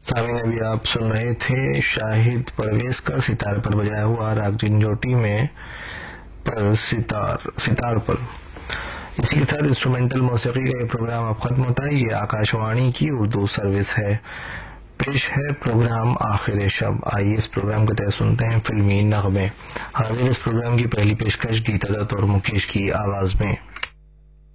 सामीन, अभी आप सुन रहे थे शाहिद परवेज का सितार पर बजाया हुआ राग झंझोटी में पर सितार पर। इसी के साथ इंस्ट्रूमेंटल मौसीकी का ये प्रोग्राम अब खत्म होता है। ये आकाशवाणी की उर्दू सर्विस है। पेश है प्रोग्राम आखिर शब। आइए इस प्रोग्राम के तहत सुनते हैं फिल्मी नगमे। हाजिर इस प्रोग्राम की पहली पेशकश गीता दत्त और मुकेश की आवाज में।